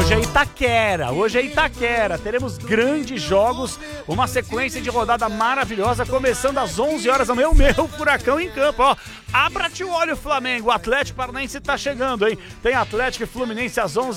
Hoje é Itaquera. Teremos grandes jogos, uma sequência de rodada maravilhosa, começando às 11 horas da manhã. Meu Furacão em campo, ó. Abra-te o olho, Flamengo. O Atlético Paranaense tá chegando, hein? Tem Atlético e Fluminense às 11